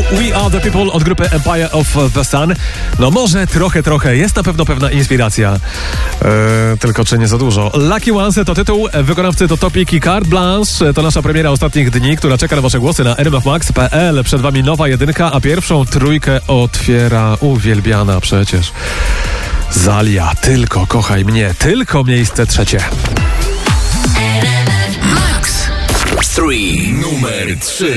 We Are The People od grupy Empire of the Sun. No może trochę, jest na pewno pewna inspiracja. Tylko czy nie za dużo. Lucky Ones to tytuł, wykonawcy to Topic i Carte Blanche. To nasza premiera ostatnich dni, która czeka na wasze głosy na rmfmax.pl. Przed wami nowa jedynka, a pierwszą trójkę otwiera uwielbiana przecież Zalia. Tylko kochaj mnie, tylko miejsce trzecie. Max 3, numer 3.